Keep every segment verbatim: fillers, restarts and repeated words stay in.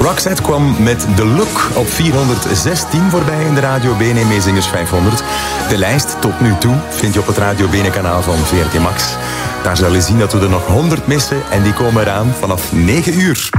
Roxette kwam met The Look op vierhonderdzestien voorbij in de Radio Bene Meezingers vijfhonderd. De lijst tot nu toe vind je op het Radio Bene kanaal van V R T Max. Daar zal je zien dat we er nog honderd missen en die komen eraan vanaf negen uur.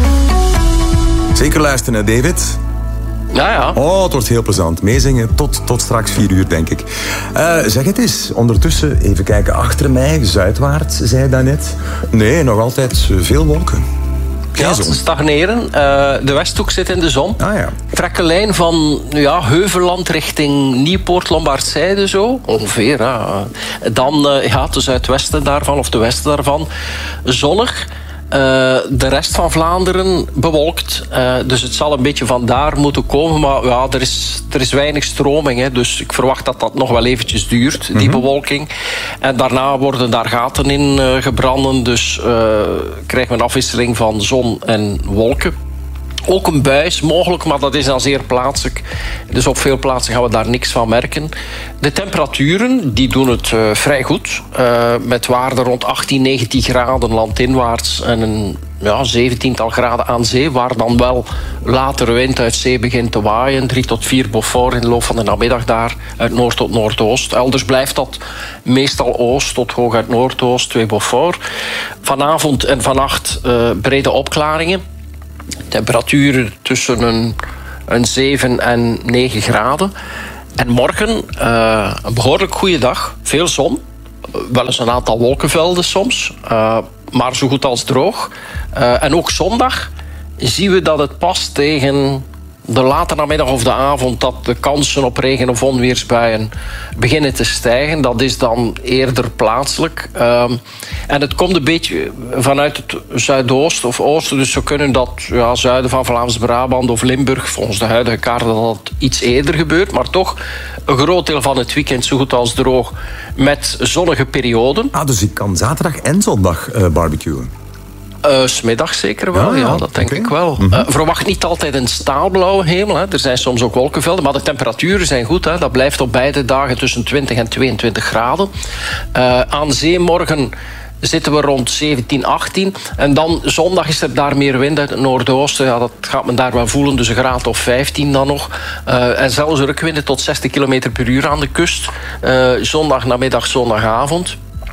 Zeker luisteren, hè, David? Ja, ja. Oh, het wordt heel plezant. Meezingen tot, tot straks vier uur, denk ik. Uh, zeg het eens. Ondertussen, even kijken achter mij. Zuidwaarts, zei je daarnet. Nee, nog altijd veel wolken. Geen ja, zon. het stagneren. Uh, de Westhoek zit in de zon. Ah, ja. Trek een lijn van ja, Heuvelland richting Nieuwpoort, Lombardzijde zo. Ongeveer. Ja. Dan uh, ja, het zuidwesten daarvan, of de westen daarvan. Zonnig. Uh, de rest van Vlaanderen bewolkt. Uh, dus het zal een beetje vandaar moeten komen. Maar ja, er is, er is weinig stroming. Hè, dus ik verwacht dat dat nog wel eventjes duurt, die mm-hmm. bewolking. En daarna worden daar gaten in uh, gebranden. Dus uh, krijgen we een afwisseling van zon en wolken. Ook een bui is mogelijk, maar dat is dan zeer plaatselijk. Dus op veel plaatsen gaan we daar niks van merken. De temperaturen die doen het uh, vrij goed. Uh, met waarden rond achttien, negentien graden landinwaarts en een ja, zeventiental graden aan zee. Waar dan wel later wind uit zee begint te waaien. drie tot vier Beaufort in de loop van de namiddag daar. Uit noord tot noordoost. Elders blijft dat meestal oost tot hooguit noordoost, twee Beaufort. Vanavond en vannacht uh, brede opklaringen. Temperaturen tussen een, een zeven en negen graden. En morgen uh, een behoorlijk goede dag. Veel zon. Wel eens een aantal wolkenvelden soms. Uh, maar zo goed als droog. Uh, en ook zondag zien we dat het past tegen de late namiddag of de avond dat de kansen op regen- of onweersbuien beginnen te stijgen. Dat is dan eerder plaatselijk. Um, en het komt een beetje vanuit het zuidoosten of oosten. Dus we kunnen dat ja, zuiden van Vlaams-Brabant of Limburg, volgens de huidige kaart, dat dat iets eerder gebeurt. Maar toch een groot deel van het weekend zo goed als droog met zonnige perioden. Ah, dus ik kan zaterdag en zondag uh, barbecuen? Uh, 's middags zeker wel, ja, ja dat denk okay. ik wel. Mm-hmm. Uh, verwacht niet altijd een staalblauwe hemel. Hè. Er zijn soms ook wolkenvelden, maar de temperaturen zijn goed. Hè. Dat blijft op beide dagen tussen twintig en tweeëntwintig graden. Uh, aan zee morgen zitten we rond zeventien, achttien. En dan zondag is er daar meer wind uit het noordoosten. Ja, dat gaat men daar wel voelen, dus een graad of vijftien dan nog. Uh, en zelfs rukwinden tot zestig kilometer per uur aan de kust. Uh, zondag namiddag, zondagavond.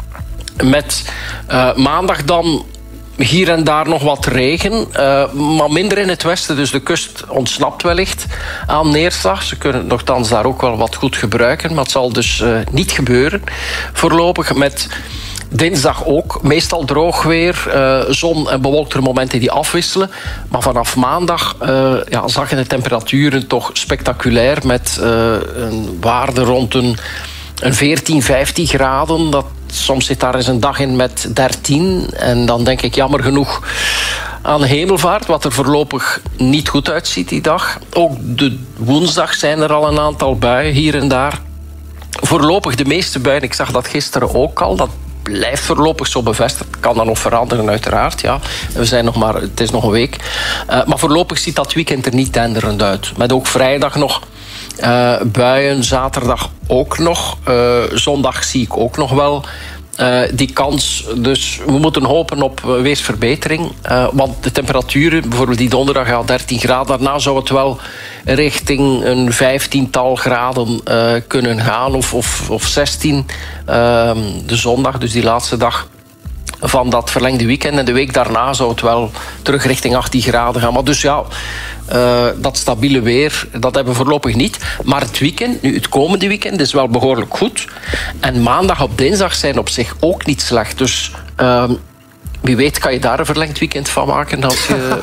Met uh, maandag dan hier en daar nog wat regen, uh, maar minder in het westen. Dus de kust ontsnapt wellicht aan neerslag. Ze kunnen het nogthans daar ook wel wat goed gebruiken. Maar het zal dus uh, niet gebeuren voorlopig. Met dinsdag ook meestal droog weer. Uh, zon en bewolktere momenten die afwisselen. Maar vanaf maandag uh, ja, zakken de temperaturen toch spectaculair. Met uh, een waarde rond een, een veertien, vijftien graden. Dat Soms zit daar eens een dag in met dertien. En dan denk ik jammer genoeg aan hemelvaart, wat er voorlopig niet goed uitziet die dag. Ook de woensdag zijn er al een aantal buien hier en daar. Voorlopig de meeste buien, ik zag dat gisteren ook al. Dat blijft voorlopig zo bevestigd. Kan dan nog veranderen uiteraard, ja. We zijn nog maar, het is nog een week. Uh, maar voorlopig ziet dat weekend er niet tenderend uit. Met ook vrijdag nog Uh, buien, zaterdag ook nog. Uh, zondag zie ik ook nog wel uh, die kans. Dus we moeten hopen op uh, weersverbetering. Uh, want de temperaturen, bijvoorbeeld die donderdag al dertien graden. Daarna zou het wel richting een vijftiental graden uh, kunnen gaan. Of, of, of zestien. Uh, de zondag, dus die laatste dag van dat verlengde weekend. En de week daarna zou het wel terug richting achttien graden gaan. Maar dus ja, uh, dat stabiele weer, dat hebben we voorlopig niet. Maar het weekend, nu het komende weekend, is wel behoorlijk goed. En maandag op dinsdag zijn op zich ook niet slecht. Dus Uh, wie weet kan je daar een verlengd weekend van maken. Als je,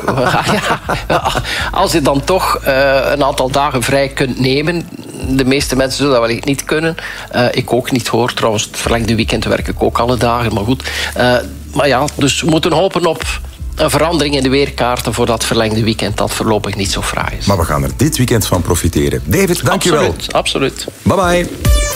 ja, als je dan toch uh, een aantal dagen vrij kunt nemen. De meeste mensen zullen dat wellicht niet kunnen. Uh, ik ook niet hoor. Trouwens, het verlengde weekend werk ik ook alle dagen. Maar goed. Uh, maar ja, dus we moeten hopen op een verandering in de weerkaarten voor dat verlengde weekend dat voorlopig niet zo fraai is. Maar we gaan er dit weekend van profiteren. David, dank je wel. Absoluut, absoluut. Bye bye.